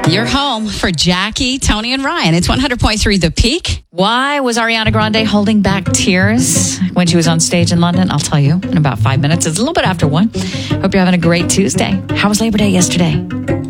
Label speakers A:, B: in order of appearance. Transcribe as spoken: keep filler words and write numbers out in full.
A: You're home for Jackie, Tony, and Ryan. It's one hundred point three The Peak.
B: Why was Ariana Grande holding back tears when she was on stage in London? I'll tell you in about five minutes. It's a little bit after one. Hope you're having a great Tuesday. How was Labor Day yesterday?